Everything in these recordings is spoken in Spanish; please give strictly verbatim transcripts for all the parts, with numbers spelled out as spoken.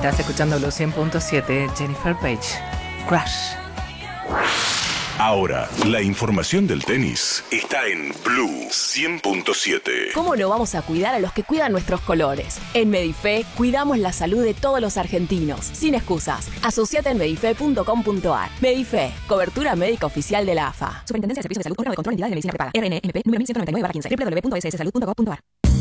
Estás escuchando Blue cien punto siete, Jennifer Page, Crush. Ahora, la información del tenis está en Blue cien punto siete. ¿Cómo no vamos a cuidar a los que cuidan nuestros colores? En Medife cuidamos la salud de todos los argentinos, sin excusas. Asociate en medife punto com punto ar. Medife, cobertura médica oficial de la A F A. Superintendencia de Servicios de Salud, órgano de control de entidades de medicina prepaga. R N M P número mil ciento noventa y nueve barra quince. doble u doble u doble u punto s s salud punto gov punto ar.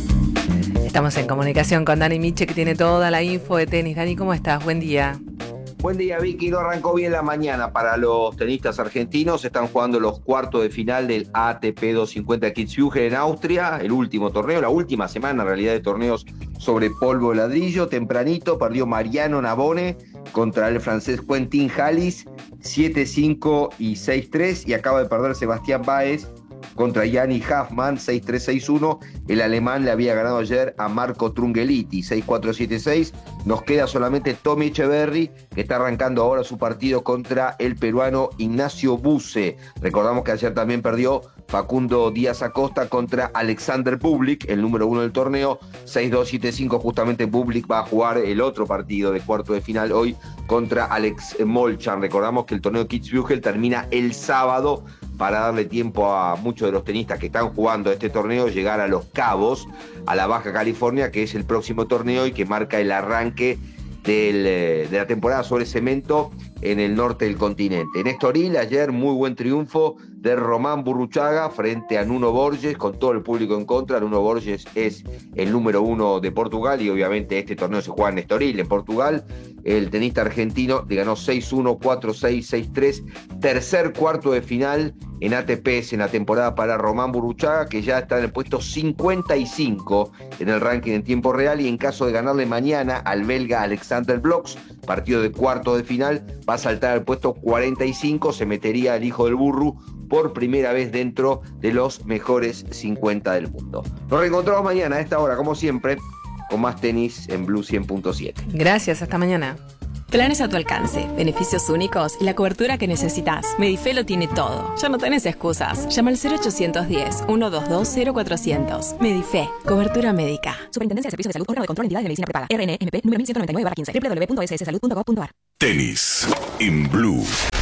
Estamos en comunicación con Dani Miche, que tiene toda la info de tenis. Dani, ¿cómo estás? Buen día. Buen día, Vicky. No arrancó bien la mañana para los tenistas argentinos. Están jugando los cuartos de final del A T P doscientos cincuenta Kitzbühel en Austria, el último torneo, la última semana en realidad de torneos sobre polvo de ladrillo. Tempranito perdió Mariano Navone contra el francés Quentin Halys, siete cinco y seis tres, y acaba de perder Sebastián Báez contra Yanni Hoffman, seis tres seis uno. El alemán le había ganado ayer a Marco Trungelliti, seis cuatro siete seis. Nos queda solamente Tommy Echeverry, que está arrancando ahora su partido contra el peruano Ignacio Buse. Recordamos que ayer también perdió Facundo Díaz Acosta contra Alexander Bublik, el número uno del torneo, seis dos siete cinco. Justamente Bublik va a jugar el otro partido de cuarto de final hoy contra Alex Molchan. Recordamos que el torneo de Kitzbühel termina el sábado, para darle tiempo a muchos de los tenistas que están jugando este torneo llegar a Los Cabos, a la Baja California, que es el próximo torneo y que marca el arranque del, de la temporada sobre cemento en el norte del continente. En Estoril ayer muy buen triunfo de Román Burruchaga frente a Nuno Borges, con todo el público en contra. Nuno Borges es el número uno de Portugal y obviamente este torneo se juega en Estoril, en Portugal. El tenista argentino le ganó seis uno, cuatro seis, seis tres. Tercer cuarto de final en A T Ps en la temporada para Román Burruchaga, que ya está en el puesto cincuenta y cinco en el ranking en tiempo real, y en caso de ganarle mañana al belga Alexander Bloks, partido de cuarto de final, va a saltar al puesto cuarenta y cinco, se metería el hijo del Burru por primera vez dentro de los mejores cincuenta del mundo. Nos reencontramos mañana a esta hora, como siempre, con más tenis en Blue cien punto siete. Gracias, hasta mañana. Planes a tu alcance, beneficios únicos y la cobertura que necesitas. Medife lo tiene todo. Ya no tenés excusas. Llama al cero ochocientos diez, ciento veintidós, cero cuatrocientos. Medife, cobertura médica. Superintendencia de Servicios de Salud, órgano de control de entidades de medicina prepaga. R N M P número mil ciento noventa y nueve barra quince. doble u doble u doble u punto s s salud punto gov punto ar. Tenis en Blue.